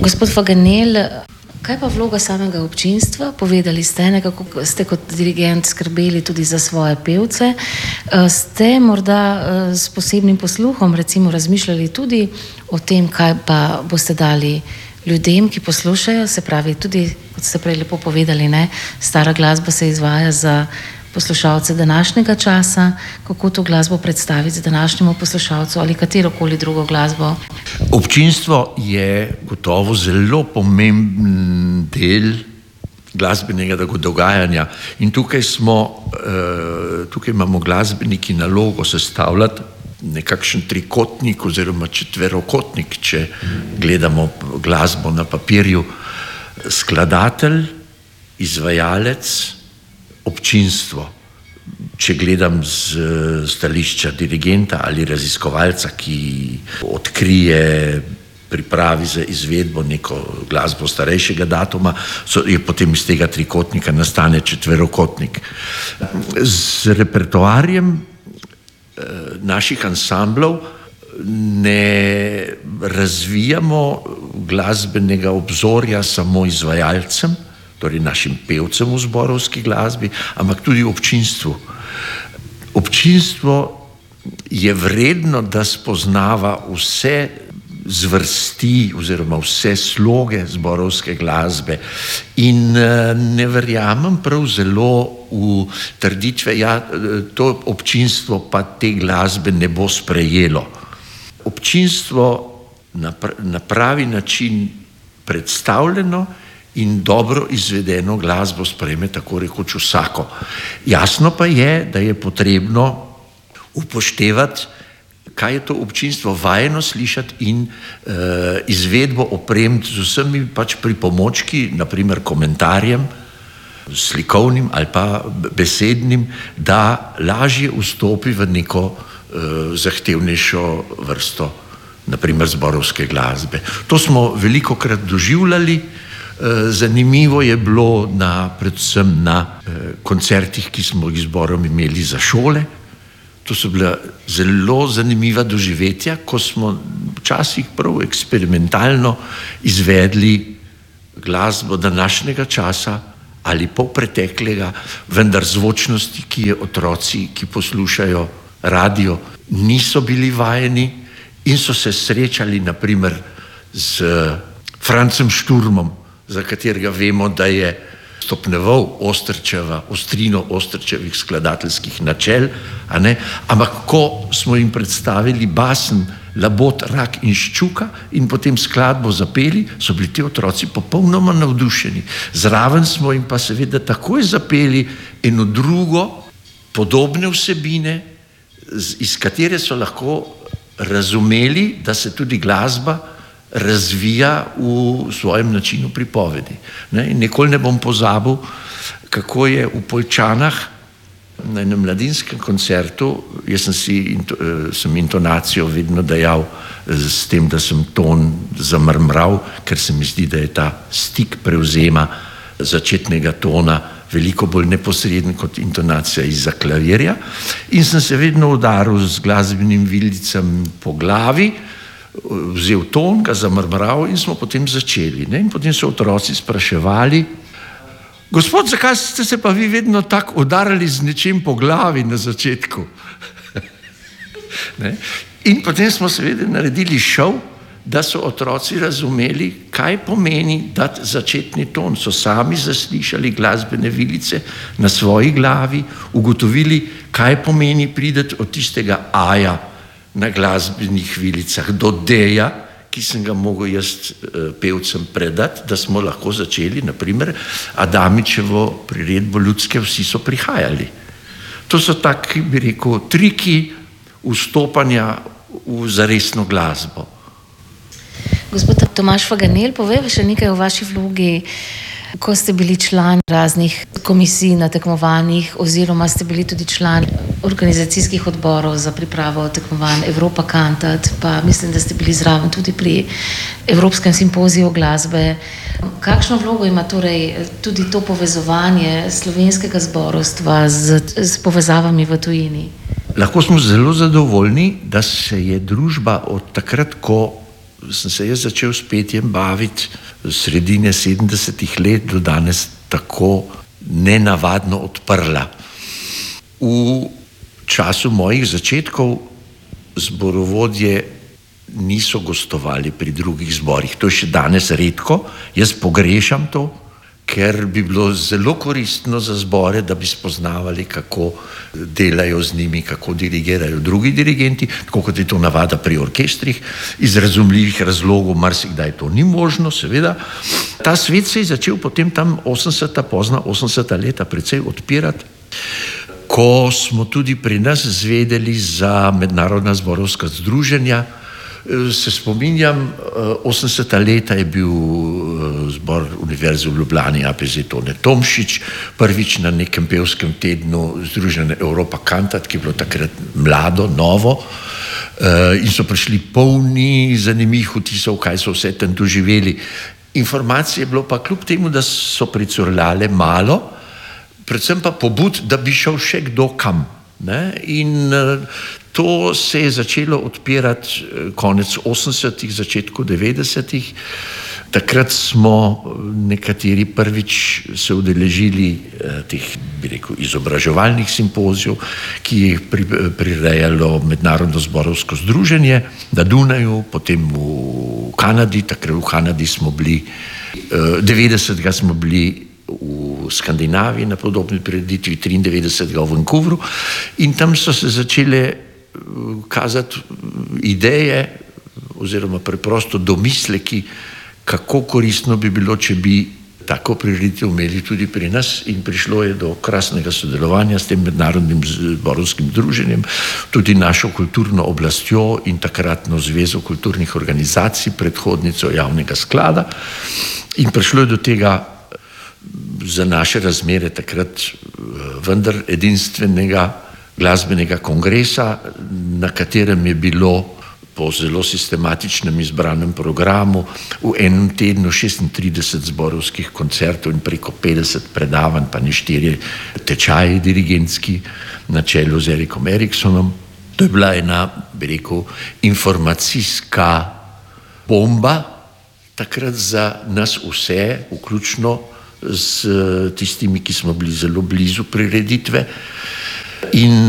Gospod Faganel, kaj pa vloga samega občinstva? Povedali ste, nekako ste kot dirigent skrbeli tudi za svoje pevce. Ste morda s posebnim posluhom recimo razmišljali tudi o tem, kaj pa boste dali ljudem, ki poslušajo, se pravi tudi, kot ste prej lepo povedali, ne, stara glasba se izvaja za poslušalce današnjega časa, kako to glasbo predstaviti današnjemu poslušalcu ali katerokoli drugo glasbo? Občinstvo je gotovo zelo pomemben del glasbenega dogajanja in tukaj imamo glasbeniki nalogo sestavljati nekakšen trikotnik oziroma četverokotnik, če gledamo glasbo na papirju. Skladatelj, izvajalec, občinstvo. Če gledam z stališča dirigenta ali raziskovalca, ki odkrije, pripravi za izvedbo neko glasbo starejšega datuma, je potem iz tega trikotnika nastane četverokotnik. Z repertoarjem naših ansamblov ne razvijamo glasbenega obzorja samo izvajalcem, torej našim pevcem v zborovski glasbi, ampak tudi občinstvu. Občinstvo je vredno, da spoznava vse zvrsti oziroma vse sloge zborovske glasbe in ne verjamem prav zelo v trditve, ja, to občinstvo pa te glasbe ne bo sprejelo. Občinstvo na pravi način predstavljeno in dobro izvedeno glasbo sprejme tako rekoč vsako. Jasno pa je, da je potrebno upoštevati, kaj je to občinstvo vajeno slišati in izvedbo opremiti z vsemi pač pripomočki, naprimer komentarjem, slikovnim ali pa besednim, da lažje vstopi v neko zahtevnejšo vrsto, naprimer zborovske glasbe. To smo velikokrat doživljali. Zanimivo je bilo predvsem na koncertih, ki smo jih zborom imeli za šole. To so bila zelo zanimiva doživetja, ko smo včasih prav eksperimentalno izvedli glasbo današnjega časa ali polpreteklega, vendar zvočnosti, ki je otroci, ki poslušajo radio, niso bili vajeni in so se srečali naprimer z Francem Šturmom, za katerega vemo, da je stopneval ostrino Ostrčevih skladateljskih načel, ampak ko smo jim predstavili basen Labod, rak in ščuka in potem skladbo zapeli, so bili ti otroci popolnoma navdušeni. Zraven smo jim pa seveda takoj zapeli eno drugo, podobne vsebine, iz katere so lahko razumeli, da se tudi glasba razvija v svojem načinu pripovedi. In nikoli ne bom pozabil, kako je v Poljčanah na enem mladinskem koncertu, jaz sem intonacijo vedno dajal s tem, da sem ton zamrmral, ker se mi zdi, da je ta stik prevzema začetnega tona veliko bolj neposreden kot intonacija izza klavirja. In sem se vedno udaril z glasbenim vilicem po glavi, vzel ton, ga zamrmral in smo potem začeli. In potem so otroci spraševali: gospod, zakaj ste se pa vi vedno tako udarali z nečim po glavi na začetku? In potem smo seveda naredili šov, da so otroci razumeli, kaj pomeni dati začetni ton. So sami zaslišali glasbene vilice na svoji glavi, ugotovili, kaj pomeni priti od tistega aja na glasbenih vilicah do deja, ki sem ga mogel jaz pevcem predati, da smo lahko začeli, naprimer, Adamičevo priredbo Ljudske vsi so prihajali. To so taki, bi rekel, triki vstopanja v zaresno glasbo. Gospod Tomaž Faganel, povej še nekaj o vaši vlogi, ko ste bili član raznih komisij na tekmovanjih oziroma ste bili tudi član organizacijskih odborov za pripravo tekmovanj Evropa Cantat, pa mislim, da ste bili zraven tudi pri Evropskem simpoziju glasbe. Kakšno vlogo ima torej tudi to povezovanje slovenskega zborovstva z povezavami v tujini? Lahko smo zelo zadovoljni, da se je družba od takrat, ko sem se jaz začel s petjem baviti sredine 70-ih let do danes tako nenavadno odprla. V času mojih začetkov zborovodje niso gostovali pri drugih zborih. To je še danes redko. Jaz pogrešam to, ker bi bilo zelo koristno za zbore, da bi spoznavali, kako delajo z njimi, kako dirigirajo drugi dirigenti, tako kot je to navada pri orkestrih. Iz razumljivih razlogov marsikdaj to ni možno, seveda. Ta svet se je začel potem tam pozna 80. leta precej odpirati, ko smo tudi pri nas zvedeli za mednarodna zborovska združenja. Se spominjam, 80. leta je bil zbor Univerze v Ljubljani APZ Tone Tomšič, prvič na nekem pevskem tednu Združene Evropa Cantat, ki je bilo takrat mlado, novo, in so prišli polni zanimivih vtisov, kaj so vse tam doživeli. Informacije je bilo pa kljub temu, da so pricurljale malo, predvsem pa pobud, da bi šel še kdo kam. In to se je začelo odpirati konec 80-ih, začetku 90-ih. Takrat smo nekateri prvič se udeležili teh, bi rekel, izobraževalnih simpozijev, ki je prirejalo Mednarodno zborovsko združenje na Dunaju, potem v Kanadi, takrat v Kanadi smo bili, 90-ga smo bili v Skandinaviji na podobni prireditvi, 93. v Vancouveru, in tam so se začele kazati ideje oziroma preprosto domisleki, kako koristno bi bilo, če bi tako prireditev imeli tudi pri nas, in prišlo je do krasnega sodelovanja s tem mednarodnim zborovskim združenjem, tudi našo kulturno oblastjo in takratno Zvezo kulturnih organizacij, predhodnico javnega sklada, in prišlo je do tega za naše razmere takrat vendar edinstvenega glasbenega kongresa, na katerem je bilo po zelo sistematičnem izbranem programu v enem tednu 36 zborovskih koncertov in preko 50 predavanj, pa 4 tečaji dirigentski na čelu z Erikom Eriksonom. To je bila ena, bi rekel, informacijska bomba takrat za nas vse, vključno s tistimi, ki smo bili zelo blizu prireditve. In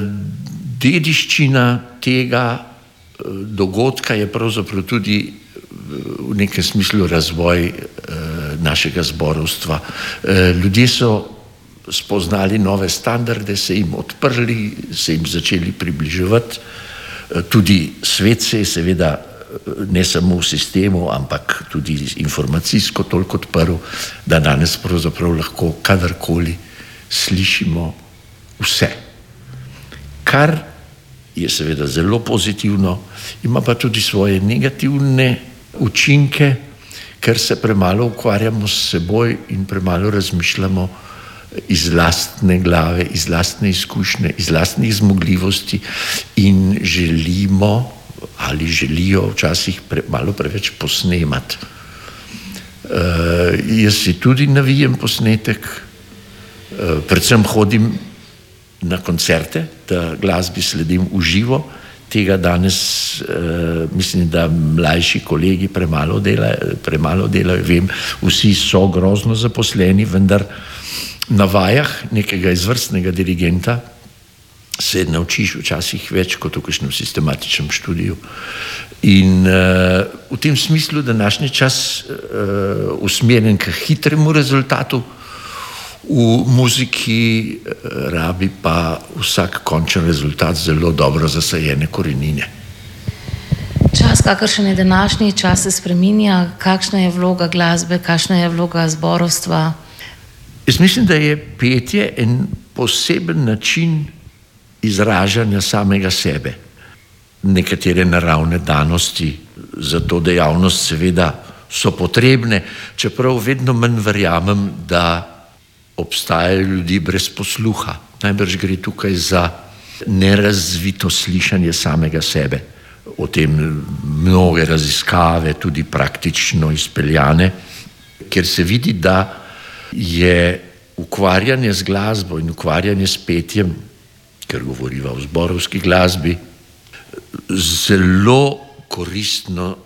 dediščina tega dogodka je pravzaprav tudi v nekem smislu razvoj našega zborovstva. Ljudje so spoznali nove standarde, se jim odprli, se jim začeli približevati. Tudi svet se je seveda ne samo v sistemu, ampak tudi informacijsko toliko odprl, da danes pravzaprav lahko kadarkoli slišimo vse. Kar je seveda zelo pozitivno, ima pa tudi svoje negativne učinke, ker se premalo ukvarjamo s seboj in premalo razmišljamo iz lastne glave, iz lastne izkušnje, iz lastnih zmogljivosti in želijo včasih malo preveč posnemati. Jaz si tudi navijem posnetek, predvsem hodim na koncerte, da glasbi sledim v živo. Tega danes mislim, da mlajši kolegi premalo delajo. Vem, vsi so grozno zaposleni, vendar na vajah nekega izvrstnega dirigenta se naučiš včasih več kot v kakšnem sistematičnem študiju. In v tem smislu današnji čas usmerjen k hitremu rezultatu, v muziki rabi pa vsak končen rezultat zelo dobro zasajene korenine. Čas, kakršen je današnji, čas se spreminja. Kakšna je vloga glasbe, kakšna je vloga zborovstva? Jaz mislim, da je petje en poseben način izražanja samega sebe. Nekatere naravne danosti za to dejavnost seveda so potrebne, čeprav vedno manj verjamem, da obstajajo ljudi brez posluha. Najbrž gre tukaj za nerazvito slišanje samega sebe. O tem mnoge raziskave, tudi praktično izpeljane, ker se vidi, da je ukvarjanje z glasbo in ukvarjanje s petjem, ker govoriva o zborovski glasbi, zelo koristno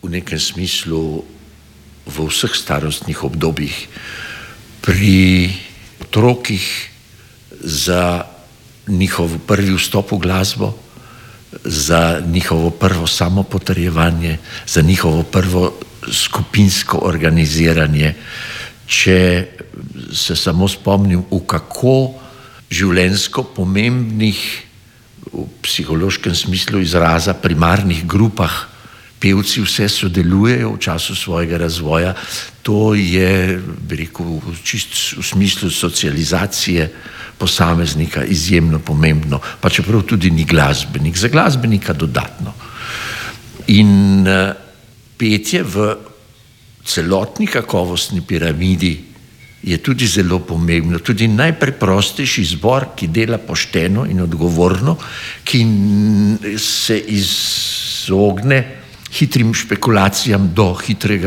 v nekem smislu v vseh starostnih obdobjih. Pri otrokih za njihov prvi vstop v glasbo, za njihovo prvo samopotrjevanje, za njihovo prvo skupinsko organiziranje. Če se samo spomnim, v kako življenjsko pomembnih, v psihološkem smislu izraza, primarnih grupah pevci vse sodelujejo v času svojega razvoja, to je, bi rekel, čist v smislu socializacije posameznika izjemno pomembno, pa čeprav tudi ni glasbenik, za glasbenika dodatno. In petje v celotni kakovostni piramidi je tudi zelo pomembno. Tudi najpreprostejši zbor, ki dela pošteno in odgovorno, ki se izogne hitrim špekulacijam do hitrega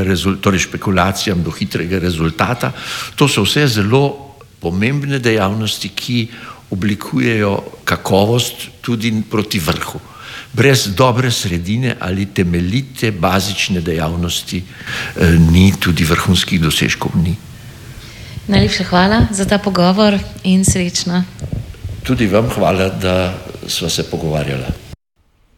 rezultata, to so vse zelo pomembne dejavnosti, ki oblikujejo kakovost tudi proti vrhu. Brez dobre sredine ali temeljite bazične dejavnosti ni, tudi vrhunskih dosežkov ni. Najlepša hvala za ta pogovor in srečno. Tudi vam hvala, da sva se pogovarjala.